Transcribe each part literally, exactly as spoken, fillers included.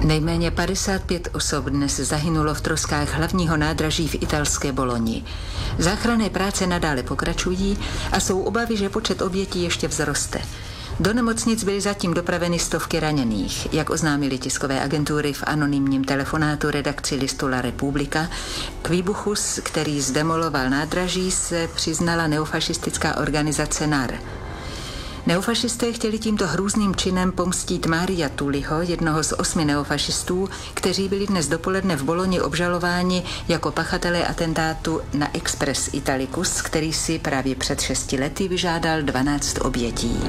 Nejméně padesát pět osob dnes zahynulo v troskách hlavního nádraží v italské Boloni. Záchranné práce nadále pokračují a jsou obavy, že počet obětí ještě vzroste. Do nemocnic byly zatím dopraveny stovky raněných. Jak oznámili tiskové agentury v anonymním telefonátu redakci listu La Repubblica, k výbuchu, který zdemoloval nádraží, se přiznala neofašistická organizace N A R. Neofašisté chtěli tímto hrůzným činem pomstít Maria Tulliho, jednoho z osmi neofašistů, kteří byli dnes dopoledne v Boloni obžalováni jako pachatelé atentátu na Express Italicus, který si právě před šesti lety vyžádal dvanáct obětí.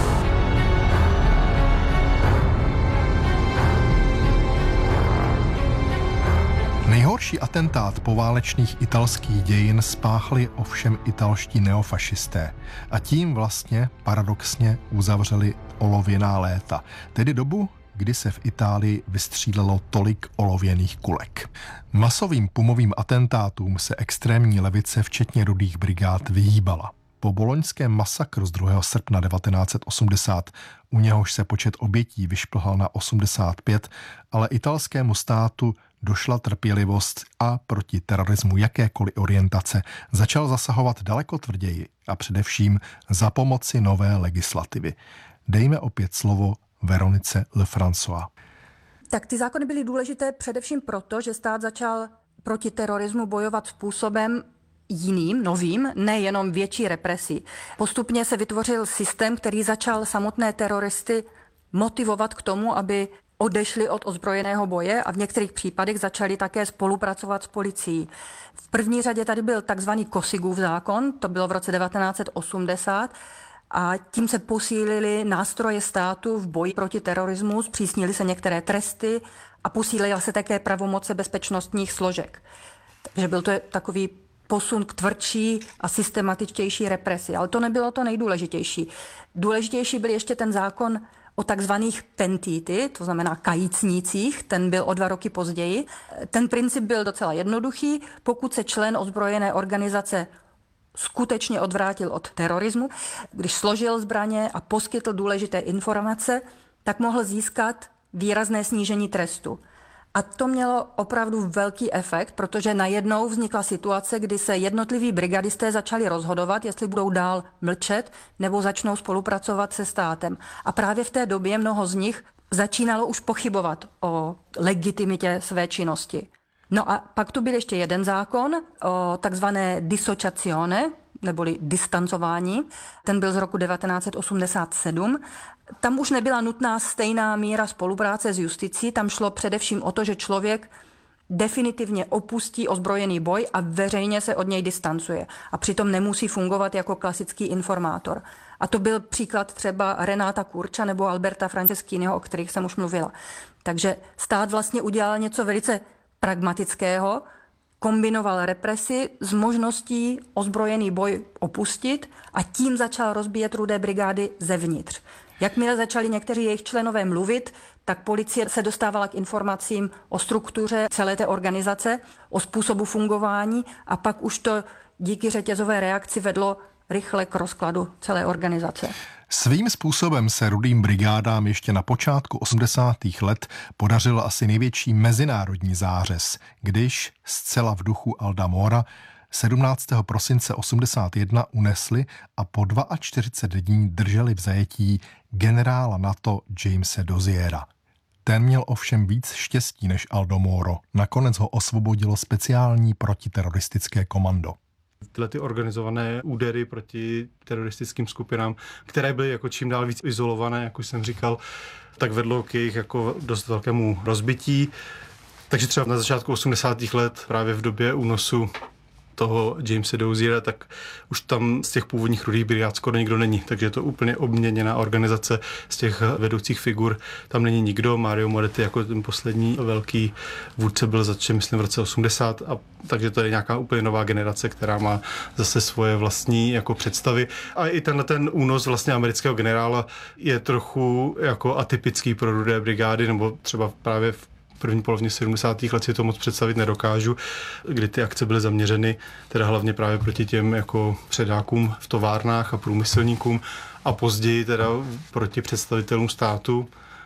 Nejhorší atentát poválečných italských dějin spáchli ovšem italští neofašisté a tím vlastně paradoxně uzavřeli olověná léta, tedy dobu, kdy se v Itálii vystřílelo tolik olověných kulek. Masovým pumovým atentátům se extrémní levice, včetně Rudých brigád, vyhýbala. Po boloňském masakru z druhého srpna devatenáct set osmdesát, u něhož se počet obětí vyšplhal na osmdesát pět, ale italskému státu došla trpělivost a proti terorismu jakékoliv orientace začal zasahovat daleko tvrději a především za pomoci nové legislativy. Dejme opět slovo Veronice Lefrancois. Tak ty zákony byly důležité především proto, že stát začal proti terorismu bojovat způsobem jiným, novým, nejenom větší represí. Postupně se vytvořil systém, který začal samotné teroristy motivovat k tomu, aby odešli od ozbrojeného boje a v některých případech začali také spolupracovat s policií. V první řadě tady byl takzvaný Kossigův zákon, to bylo v roce devatenáct set osmdesát, a tím se posílily nástroje státu v boji proti terorismu, zpřísnily se některé tresty a posílila se také pravomoce bezpečnostních složek. Takže byl to takový posun k tvrdší a systematičtější represi. Ale to nebylo to nejdůležitější. Důležitější byl ještě ten zákon o takzvaných pentiti, to znamená kajícnících, ten byl o dva roky později. Ten princip byl docela jednoduchý. Pokud se člen ozbrojené organizace skutečně odvrátil od terorismu, když složil zbraně a poskytl důležité informace, tak mohl získat výrazné snížení trestu. A to mělo opravdu velký efekt, protože najednou vznikla situace, kdy se jednotliví brigadisté začali rozhodovat, jestli budou dál mlčet nebo začnou spolupracovat se státem. A právě v té době mnoho z nich začínalo už pochybovat o legitimitě své činnosti. No a pak tu byl ještě jeden zákon o takzvané dissociazione, neboli distancování. Ten byl z roku devatenáct set osmdesát sedm. Tam už nebyla nutná stejná míra spolupráce s justicí, tam šlo především o to, že člověk definitivně opustí ozbrojený boj a veřejně se od něj distancuje. A přitom nemusí fungovat jako klasický informátor. A to byl příklad třeba Renáta Kurča nebo Alberta Franceschiniho, o kterých jsem už mluvila. Takže stát vlastně udělal něco velice pragmatického, kombinoval represi s možností ozbrojený boj opustit a tím začal rozbíjet Rudé brigády zevnitř. Jakmile začali někteří jejich členové mluvit, tak policie se dostávala k informacím o struktuře celé té organizace, o způsobu fungování a pak už to díky řetězové reakci vedlo rychle k rozkladu celé organizace. Svým způsobem se Rudým brigádám ještě na počátku osmdesátých let podařil asi největší mezinárodní zářez, když zcela v duchu Alda Mora sedmnáctého prosince osmdesát jedna unesli a po čtyřicet dva dní drželi v zajetí generála NATO Jamese Doziera. Ten měl ovšem víc štěstí než Aldo Moro. Nakonec ho osvobodilo speciální protiteroristické komando. Tyhle ty organizované údery proti teroristickým skupinám, které byly jako čím dál víc izolované, jak už jsem říkal, tak vedlo k jejich jako dost velkému rozbití. Takže třeba na začátku osmdesátých let, právě v době únosu toho Jamese Doziera, tak už tam z těch původních Rudých brigád skoro nikdo není, takže je to úplně obměněná organizace z těch vedoucích figur. Tam není nikdo, Mario Moretti jako ten poslední velký vůdce byl zatčen, myslím, v roce osmdesát, a takže to je nějaká úplně nová generace, která má zase svoje vlastní jako představy. A i tenhle ten únos vlastně amerického generála je trochu jako atypický pro Rudé brigády, nebo třeba právě v první polovině sedmdesátých let si to moc představit nedokážu, kdy ty akce byly zaměřeny teda hlavně právě proti těm jako předákům v továrnách a průmyslníkům a později teda proti představitelům státu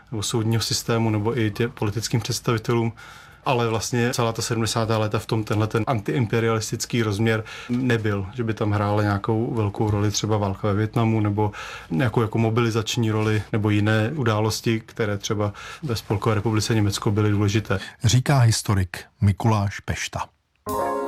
nebo soudního systému, nebo i tě politickým představitelům. Ale vlastně celá ta sedmdesátá léta v tom tenhle ten antiimperialistický rozměr nebyl, že by tam hrála nějakou velkou roli třeba válka ve Vietnamu nebo nějakou jako mobilizační roli nebo jiné události, které třeba ve Spolkové republice Německo byly důležité. Říká historik Mikuláš Pešta.